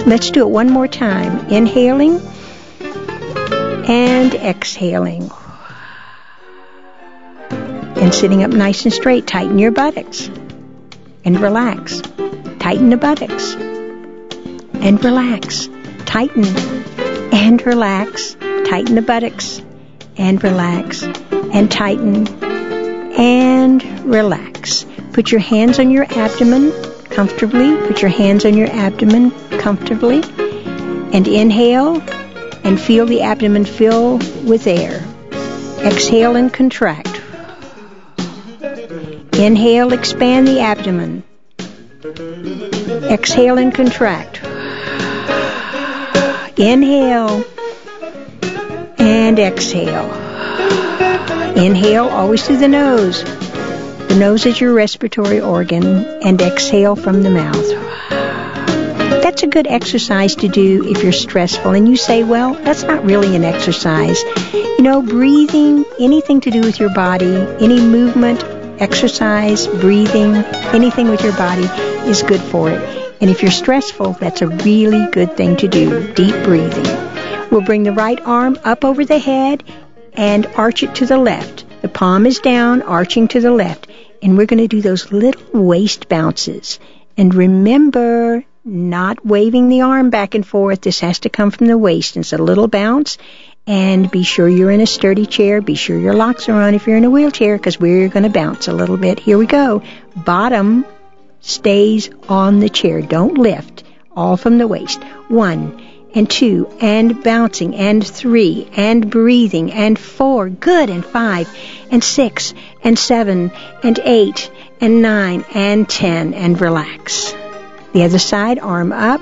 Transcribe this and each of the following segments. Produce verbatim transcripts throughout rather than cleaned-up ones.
Let's do it one more time. Inhaling and exhaling. And sitting up nice and straight, tighten your buttocks and relax. Tighten the buttocks and relax. Tighten and relax. Tighten the buttocks and relax. And tighten and relax. Put your hands on your abdomen comfortably. Put your hands on your abdomen comfortably. And inhale and feel the abdomen fill with air. Exhale and contract. Inhale, expand the abdomen. Exhale and contract. Inhale and exhale. Inhale always through the nose. The nose is your respiratory organ, and exhale from the mouth. That's a good exercise to do if you're stressful. And you say, well, that's not really an exercise. You know, breathing, anything to do with your body, any movement, exercise, breathing, anything with your body is good for it. And if you're stressful, that's a really good thing to do, deep breathing. We'll bring the right arm up over the head and arch it to the left. The palm is down, arching to the left. And we're going to do those little waist bounces. And remember, not waving the arm back and forth. This has to come from the waist. It's a little bounce. And be sure you're in a sturdy chair. Be sure your locks are on if you're in a wheelchair, because we're going to bounce a little bit. Here we go. Bottom stays on the chair. Don't lift. All from the waist. One and two and bouncing and three and breathing and four. Good. And five and six and seven and eight and nine and ten. And relax. The other side, arm up,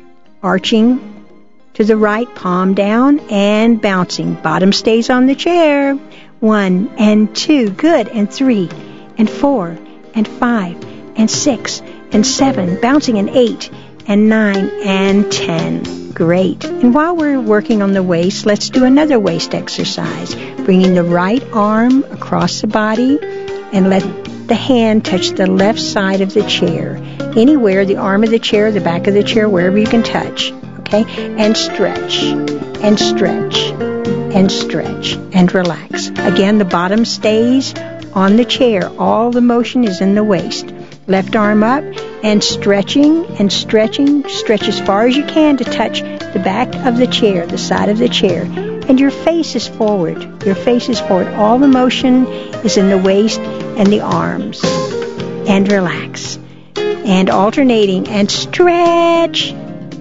arching to the right, palm down, and bouncing. Bottom stays on the chair. One and two. Good. And three and four and five and six and seven. Bouncing. And eight and nine and ten. Great. And while we're working on the waist, let's do another waist exercise. Bringing the right arm across the body and let the hand touch the left side of the chair. Anywhere, the arm of the chair, the back of the chair, wherever you can touch. Okay? And stretch, and stretch, and stretch, and relax. Again, the bottom stays on the chair. All the motion is in the waist. Left arm up, and stretching, and stretching. Stretch as far as you can to touch the back of the chair, the side of the chair. And your face is forward. Your face is forward. All the motion is in the waist and the arms. And relax. And alternating, and stretch.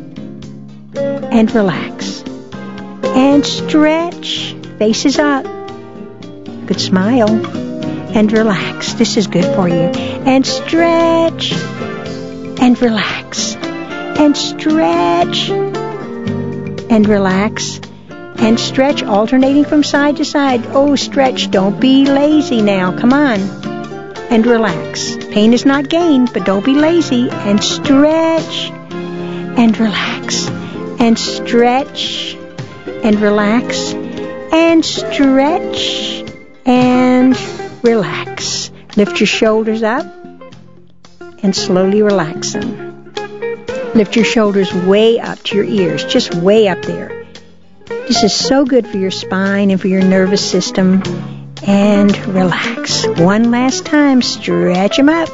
And relax. And stretch. Faces up. Good smile. And relax. This is good for you. And stretch. And relax. And stretch. And relax. And stretch, alternating from side to side. Oh, stretch. Don't be lazy now. Come on. And relax. Pain is not gain, but don't be lazy. And stretch. And relax. And stretch, and relax, and stretch, and relax. Lift your shoulders up, and slowly relax them. Lift your shoulders way up to your ears, just way up there. This is so good for your spine and for your nervous system. And relax. One last time, stretch them up.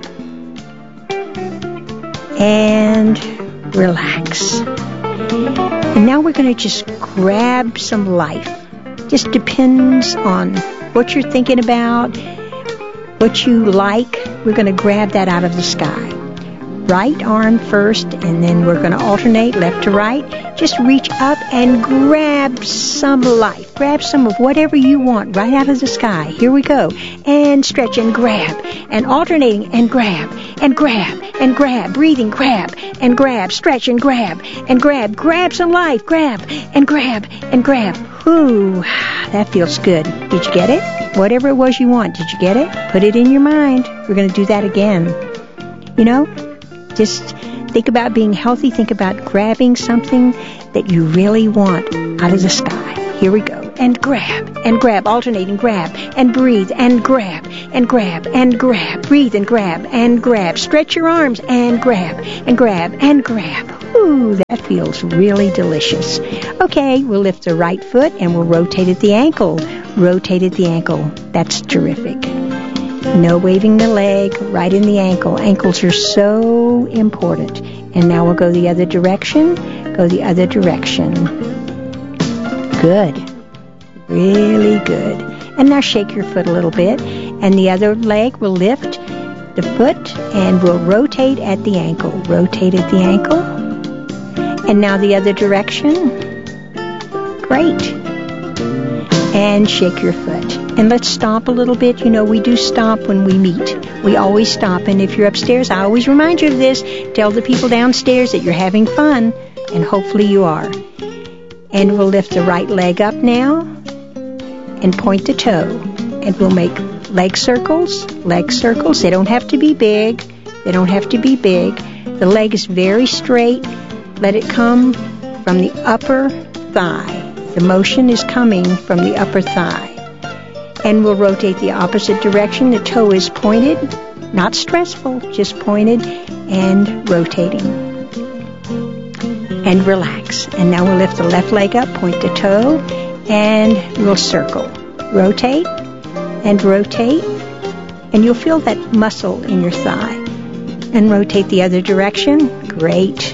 And relax. And now we're going to just grab some life. Just depends on what you're thinking about, what you like. We're going to grab that out of the sky. Right arm first, and then we're going to alternate left to right. Just reach up and grab some life. Grab some of whatever you want right out of the sky. Here we go. And stretch and grab. And alternating and grab. And grab. And grab. Breathing. Grab. And grab. Stretch and grab. And grab. Grab some life. Grab. And grab. And grab. Whew. That feels good. Did you get it? Whatever it was you want. Did you get it? Put it in your mind. We're going to do that again. You know? Just think about being healthy. Think about grabbing something that you really want out of the sky. Here we go. And grab, and grab, alternating, grab, and breathe, and grab, and grab, and grab. Breathe and grab, and grab. Stretch your arms, and grab, and grab, and grab. Ooh, that feels really delicious. Okay, we'll lift the right foot and we'll rotate at the ankle. Rotate at the ankle. That's terrific. No waving the leg, right in the ankle. Ankles are so important. And now we'll go the other direction. Go the other direction. Good. Really good. And now shake your foot a little bit. And the other leg will lift the foot and we'll rotate at the ankle. Rotate at the ankle. And now the other direction. Great. And shake your foot. And let's stomp a little bit. You know, we do stomp when we meet. We always stomp. And if you're upstairs, I always remind you of this. Tell the people downstairs that you're having fun. And hopefully you are. And we'll lift the right leg up now. And point the toe. And we'll make leg circles. Leg circles. They don't have to be big. They don't have to be big. The leg is very straight. Let it come from the upper thigh. The motion is coming from the upper thigh. And we'll rotate the opposite direction. The toe is pointed, not stressful, just pointed and rotating. And relax. And now we'll lift the left leg up, point the toe, and we'll circle. Rotate and rotate. And you'll feel that muscle in your thigh. And rotate the other direction. Great.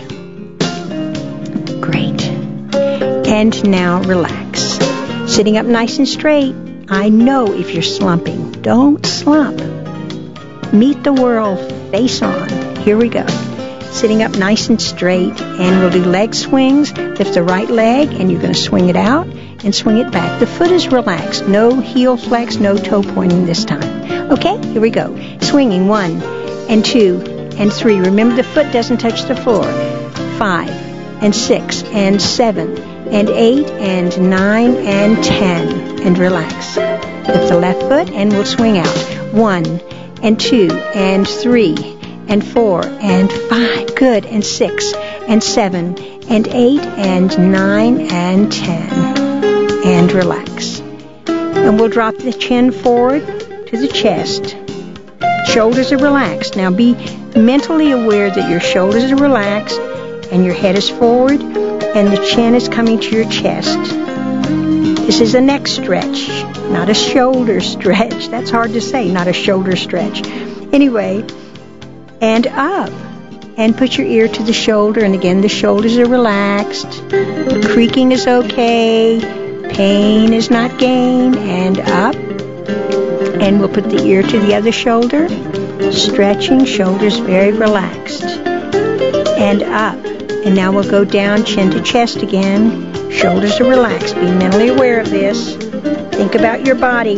Great. And now relax. Sitting up nice and straight. I know if you're slumping. Don't slump. Meet the world face on. Here we go. Sitting up nice and straight. And we'll do leg swings. Lift the right leg and you're going to swing it out and swing it back. The foot is relaxed. No heel flex, no toe pointing this time. Okay, here we go. Swinging one and two and three. Remember the foot doesn't touch the floor. Five and six and seven and eight and nine and ten. And relax. Lift the left foot and we'll swing out. One and two and three and four and five. Good. And six and seven and eight and nine and ten. And relax. And we'll drop the chin forward to the chest. Shoulders are relaxed. Now be mentally aware that your shoulders are relaxed and your head is forward and the chin is coming to your chest. This is a neck stretch, not a shoulder stretch. That's hard to say, not a shoulder stretch. Anyway, and up. And put your ear to the shoulder. And again, the shoulders are relaxed. The creaking is okay. Pain is not gain. And up. And we'll put the ear to the other shoulder. Stretching, shoulders very relaxed. And up. And now we'll go down, chin to chest again. Shoulders are relaxed. Be mentally aware of this. Think about your body.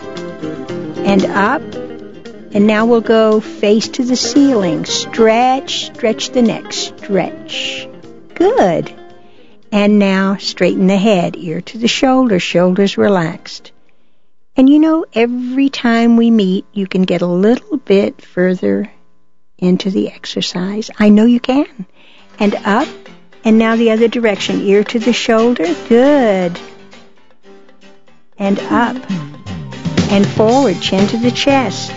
And up. And now we'll go face to the ceiling. Stretch, stretch the neck. Stretch. Good. And now straighten the head. Ear to the shoulder. Shoulders relaxed. And you know, every time we meet, you can get a little bit further into the exercise. I know you can. And up. And now the other direction. Ear to the shoulder. Good. And up. And forward. Chin to the chest.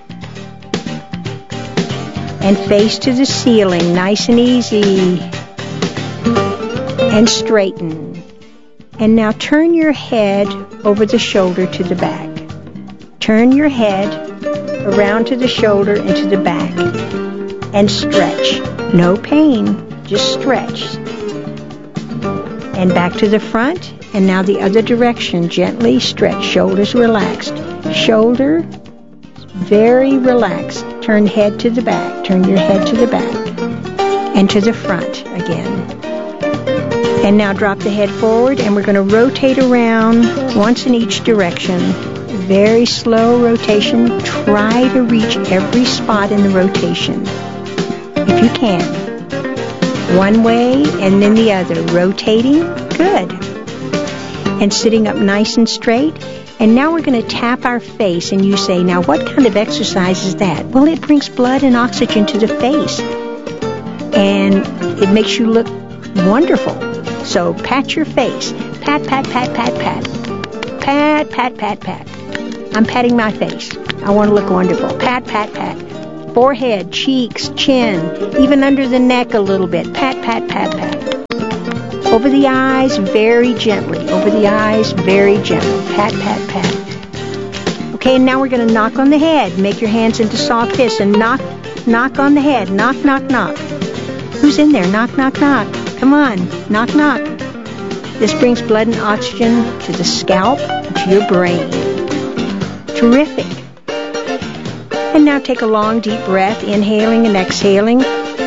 And face to the ceiling. Nice and easy. And straighten. And now turn your head over the shoulder to the back. Turn your head around to the shoulder and to the back. And stretch. No pain. Just stretch. And back to the front. And now the other direction. Gently stretch. Shoulders relaxed. Shoulder very relaxed. Turn head to the back. Turn your head to the back. And to the front again. And now drop the head forward. And we're going to rotate around once in each direction. Very slow rotation. Try to reach every spot in the rotation. If you can. One way and then the other. Rotating. Good. And sitting up nice and straight. And now we're going to tap our face. And you say, now what kind of exercise is that? Well, it brings blood and oxygen to the face. And it makes you look wonderful. So pat your face. Pat, pat, pat, pat, pat. Pat, pat, pat, pat. I'm patting my face. I want to look wonderful. Pat, pat, pat. forehead, cheeks, chin, even under the neck a little bit. Pat, pat, pat, pat. Over the eyes, very gently. Over the eyes, very gently. Pat, pat, pat. Okay, and now we're going to knock on the head. Make your hands into soft fists and knock, knock on the head. Knock, knock, knock. Who's in there? Knock, knock, knock. Come on. Knock, knock. This brings blood and oxygen to the scalp and to your brain. Terrific. And now take a long, deep breath, inhaling and exhaling.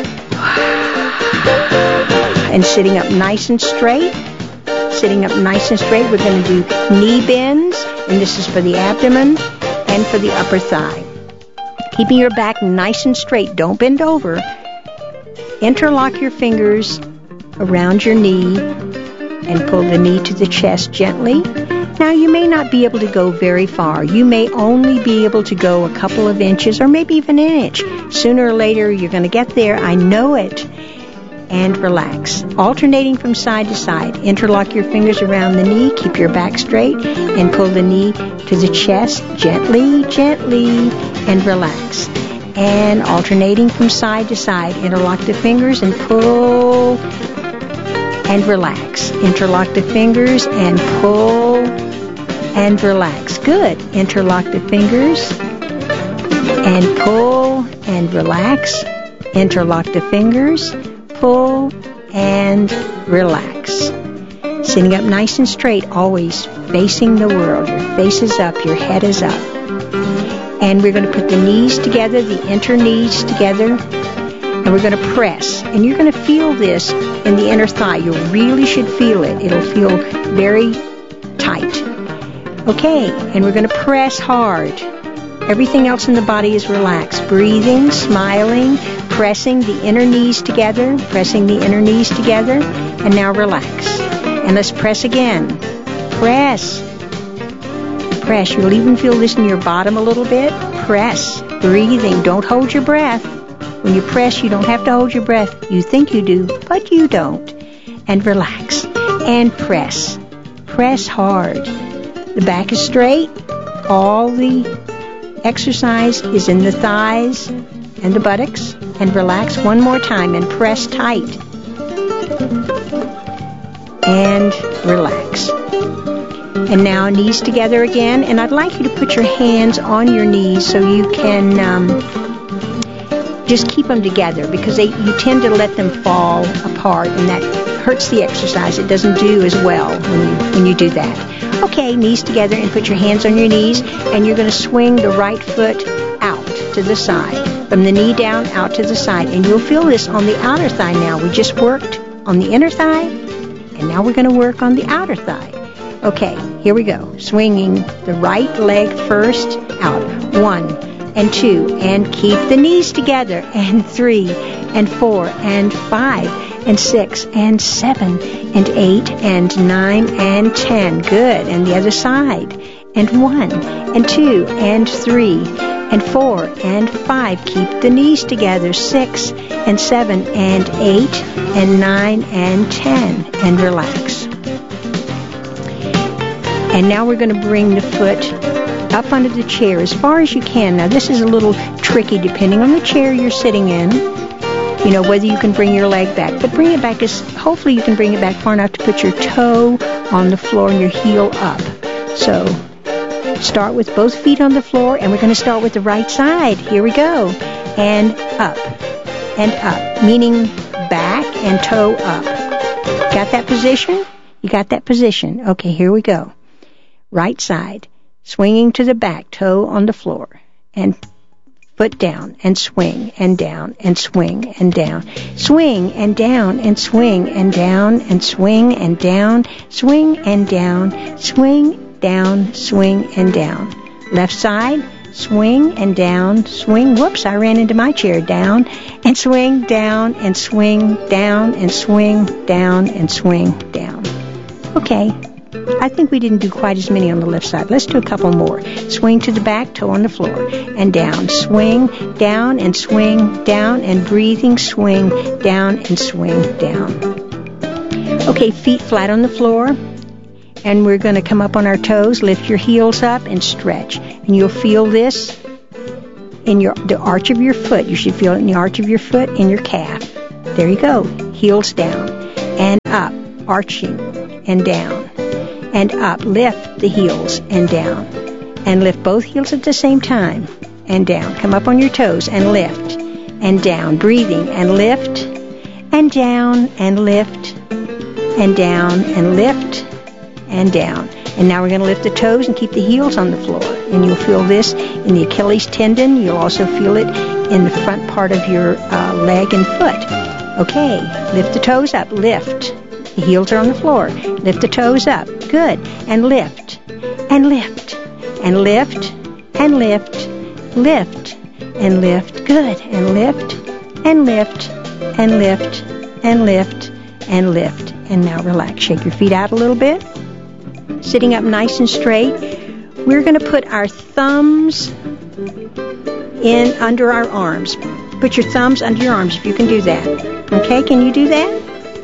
And sitting up nice and straight. Sitting up nice and straight. We're going to do knee bends. And this is for the abdomen and for the upper thigh. Keeping your back nice and straight. Don't bend over. Interlock your fingers around your knee and pull the knee to the chest gently. Now, you may not be able to go very far. You may only be able to go a couple of inches or maybe even an inch. Sooner or later, you're going to get there. I know it. And relax. Alternating from side to side. Interlock your fingers around the knee. Keep your back straight and pull the knee to the chest gently, gently, and relax. And alternating from side to side. Interlock the fingers and pull and relax. Interlock the fingers and pull and relax. Good. Interlock the fingers and pull and relax. Interlock the fingers, pull and relax. Sitting up nice and straight, always facing the world. Your face is up, your head is up. And we're going to put the knees together, the inner knees together, and we're going to press. And you're going to feel this in the inner thigh. You really should feel it. It'll feel very tight. Okay, and we're going to press hard. Everything else in the body is relaxed. Breathing, smiling, pressing the inner knees together, pressing the inner knees together, and now relax. And let's press again. Press. Press. You'll even feel this in your bottom a little bit. Press. Breathing. Don't hold your breath. When you press, you don't have to hold your breath. You think you do, but you don't. And relax. And press. Press hard. The back is straight. All the exercise is in the thighs and the buttocks. And relax one more time and press tight. And relax. And now knees together again. And I'd like you to put your hands on your knees so you can um, just keep them together, because they, you tend to let them fall apart, and that hurts the exercise. It doesn't do as well when you, when you do that. Okay, knees together and put your hands on your knees, and you're going to swing the right foot out to the side. From the knee down, out to the side. And you'll feel this on the outer thigh now. We just worked on the inner thigh, and now we're going to work on the outer thigh. Okay, here we go. Swinging the right leg first out. One and two. And keep the knees together. And three and four and five and six and seven and eight and nine and ten. Good. And the other side. And one and two and three and four and five. Keep the knees together. Six and seven and eight and nine and ten. And relax. And now we're going to bring the foot up under the chair as far as you can. Now this is a little tricky depending on the chair you're sitting in. You know, whether you can bring your leg back. But bring it back as, hopefully you can bring it back far enough to put your toe on the floor and your heel up. So start with both feet on the floor, and we're going to start with the right side. Here we go. And up. And up. Meaning back and toe up. Got that position? You got that position. Okay, here we go. Right side. Swinging to the back, toe on the floor. And foot down, and swing, and down, and swing, and down. Swing, and down, and swing, and down, and swing, and down. Swing, and down. Swing, down, swing, and down. Left side, swing, and down, swing. Whoops, I ran into my chair. Down, and swing, down, and swing, down, and swing, down, and swing, down. Okay. I think we didn't do quite as many on the left side. Let's do a couple more. Swing to the back, toe on the floor, and down. Swing, down, and swing, down, and breathing, swing, down, and swing, down. Okay, feet flat on the floor, and we're going to come up on our toes. Lift your heels up and stretch. And you'll feel this in your the arch of your foot. You should feel it in the arch of your foot, in your calf. There you go. Heels down and up, arching and down and up. Lift the heels and down and lift both heels at the same time and down. Come up on your toes and lift and down. Breathing and lift and down and lift and down and lift and down. And now we're going to lift the toes and keep the heels on the floor. And you'll feel this in the Achilles tendon. You'll also feel it in the front part of your uh, leg and foot. Okay, lift the toes up. Lift. The heels are on the floor. Lift the toes up. Good. And lift. And lift. And lift. And lift. Lift. And lift. Good. And lift. And lift. And lift. And lift. And lift. And now relax. Shake your feet out a little bit. Sitting up nice and straight. We're going to put our thumbs in under our arms. Put your thumbs under your arms if you can do that. Okay, can you do that?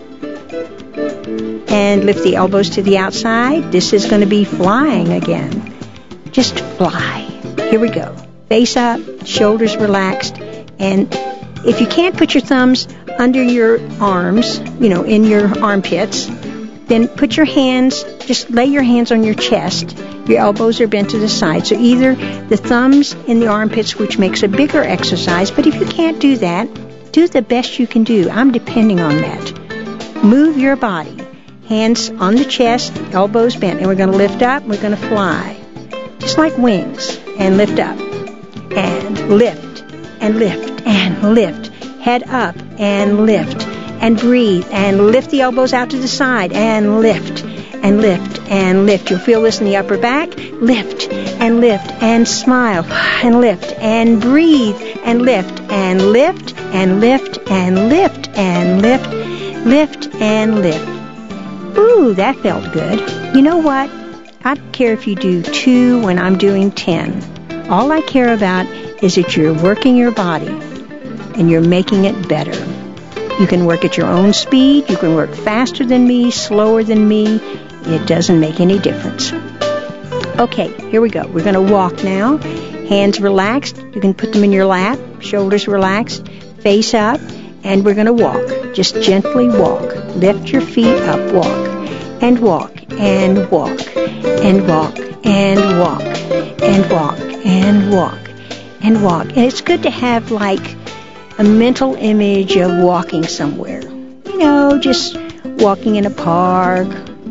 And lift the elbows to the outside. This is going to be flying again. Just fly. Here we go. Face up, shoulders relaxed. And if you can't put your thumbs under your arms, you know, in your armpits, then put your hands, just lay your hands on your chest. Your elbows are bent to the side. So either the thumbs in the armpits, which makes a bigger exercise, but if you can't do that, do the best you can do. I'm depending on that. Move your body. Hands on the chest, elbows bent. And we're going to lift up, we're going to fly. Just like wings. And lift up. And lift. And lift. And lift. Head up. And lift. And breathe, and lift the elbows out to the side, and lift, and lift, and lift. You'll feel this in the upper back. Lift, and lift, and smile, and lift, and breathe, and lift, and lift, and lift, and lift, and lift, lift, and lift. Ooh, that felt good. You know what? I don't care if you do two when I'm doing ten. All I care about is that you're working your body, and you're making it better. You can work at your own speed. You can work faster than me, slower than me. It doesn't make any difference. Okay, here we go. We're going to walk now. Hands relaxed. You can put them in your lap. Shoulders relaxed. Face up. And we're going to walk. Just gently walk. Lift your feet up. Walk. And walk. And walk. And walk. And walk. And walk. And walk. And walk. And it's good to have like a mental image of walking somewhere. You know, just walking in a park,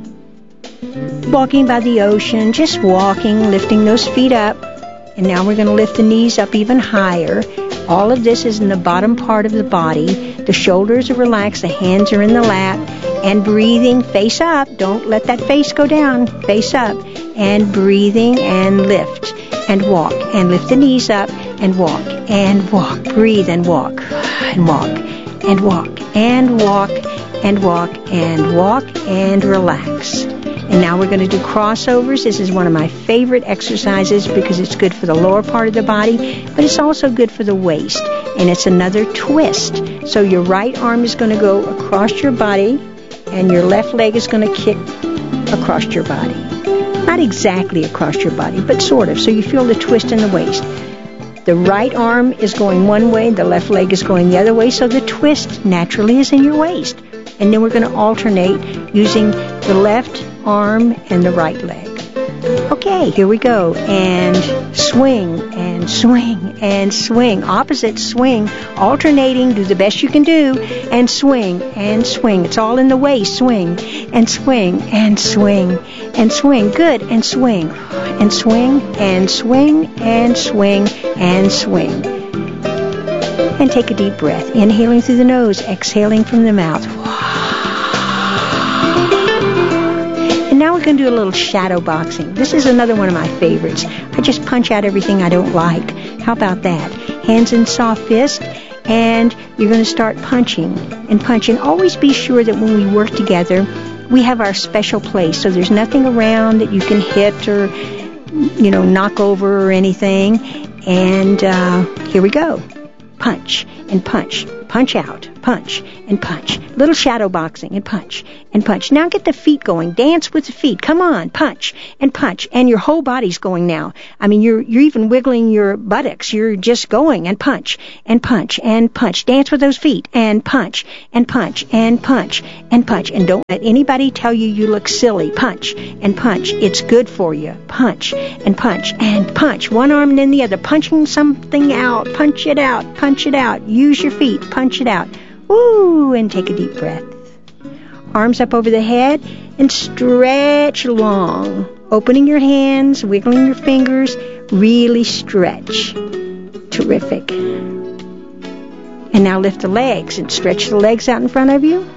walking by the ocean, just walking, lifting those feet up. And now we're going to lift the knees up even higher. All of this is in the bottom part of the body. The shoulders are relaxed, the hands are in the lap, and breathing, face up. Don't let that face go down. Face up. And breathing and lift and walk. And lift the knees up and walk and walk. Breathe and walk and walk and walk and walk and walk and walk and relax. And now we're going to do crossovers. This is one of my favorite exercises because it's good for the lower part of the body, but it's also good for the waist. And it's another twist. So your right arm is going to go across your body, and your left leg is going to kick across your body. Not exactly across your body, but sort of. So you feel the twist in the waist. The right arm is going one way, the left leg is going the other way, so the twist naturally is in your waist. And then we're going to alternate using the left arm and the right leg. Okay, here we go. And swing, and swing, and swing. Opposite swing, alternating, do the best you can do, and swing, and swing. It's all in the waist. Swing, and swing, and swing, and swing. Good, and swing, and swing, and swing, and swing, and swing. And take a deep breath. Inhaling through the nose, exhaling from the mouth. And now we're going to do a little shadow boxing. This is another one of my favorites. I just punch out everything I don't like. How about that? Hands in soft fist, and you're going to start punching and punching. Always be sure that when we work together, we have our special place. So there's nothing around that you can hit or, you know, knock over or anything. And uh, here we go. Punch and punch. Punch out, punch, and punch. Little shadow boxing, and punch, and punch. Now get the feet going. Dance with the feet. Come on, punch, and punch. And your whole body's going now. I mean, you're you're even wiggling your buttocks. You're just going, and punch, and punch, and punch. Dance with those feet, and punch, and punch, and punch, and punch. And don't let anybody tell you you look silly. Punch, and punch. It's good for you. Punch, and punch, and punch. One arm and then the other. Punching something out. Punch it out. Punch it out. Use your feet. Punch it out. Woo! And take a deep breath. Arms up over the head and stretch long. Opening your hands, wiggling your fingers. Really stretch. Terrific. And now lift the legs and stretch the legs out in front of you.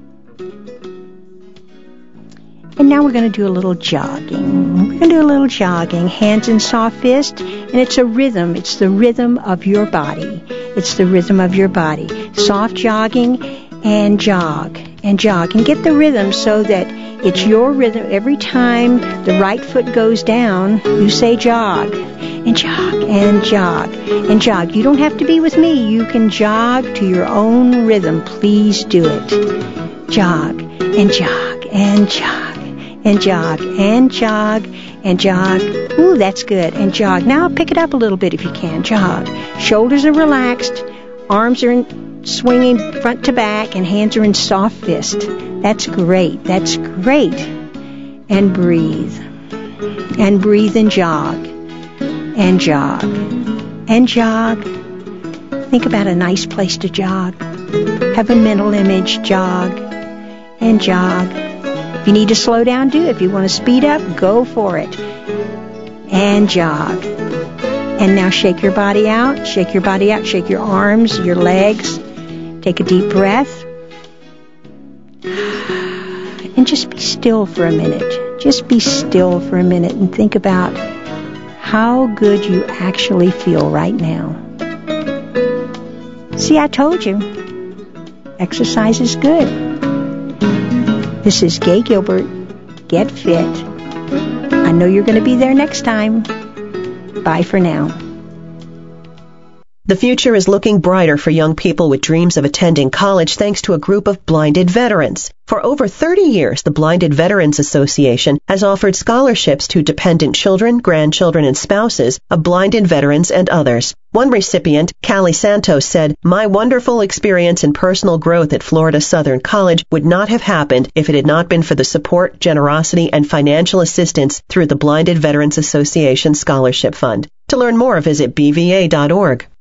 And now we're going to do a little jogging. We're going to do a little jogging. Hands in soft fist. And it's a rhythm. It's the rhythm of your body. It's the rhythm of your body. Soft jogging and jog and jog. And get the rhythm so that it's your rhythm. Every time the right foot goes down, you say jog and jog and jog and jog. You don't have to be with me. You can jog to your own rhythm. Please do it. Jog and jog and jog. And jog, and jog, and jog. Ooh, that's good. And jog. Now pick it up a little bit if you can. Jog. Shoulders are relaxed. Arms are in, swinging front to back, and hands are in soft fist. That's great. That's great. And breathe. And breathe and jog. And jog. And jog. Think about a nice place to jog. Have a mental image. Jog. And jog. If you need to slow down, do it. If you want to speed up, go for it. And jog. And now shake your body out. Shake your body out. Shake your arms, your legs. Take a deep breath. And just be still for a minute. Just be still for a minute and think about how good you actually feel right now. See, I told you. Exercise is good. This is Gay Gilbert. Get fit. I know you're going to be there next time. Bye for now. The future is looking brighter for young people with dreams of attending college thanks to a group of blinded veterans. For over thirty years, the Blinded Veterans Association has offered scholarships to dependent children, grandchildren, and spouses of blinded veterans and others. One recipient, Callie Santos, said, "My wonderful experience and personal growth at Florida Southern College would not have happened if it had not been for the support, generosity, and financial assistance through the Blinded Veterans Association Scholarship Fund." To learn more, visit B V A dot org.